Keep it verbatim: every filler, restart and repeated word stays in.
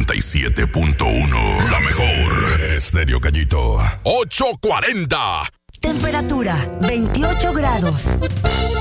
noventa y siete punto uno. La mejor. Estéreo Gallito. ocho cuarenta. Temperatura veintiocho grados.